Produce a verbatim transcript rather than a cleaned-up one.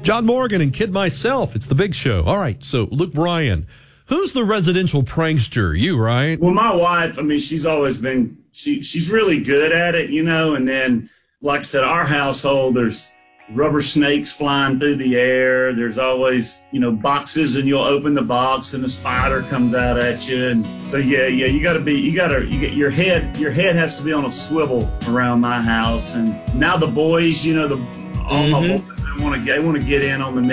John Morgan and Kid Myself. It's the big show. All right, so Luke Bryan. Who's the residential prankster? You, right? Well, my wife, I mean, she's always been, she she's really good at it, you know, and then, like I said, our household, there's rubber snakes flying through the air. There's always, you know, boxes, and you'll open the box and a spider comes out at you. And so, yeah, yeah, you got to be, you got to, you get your head, your head has to be on a swivel around my house. And now the boys, you know, the all mm-hmm. my boys, they want to, they want to get in on the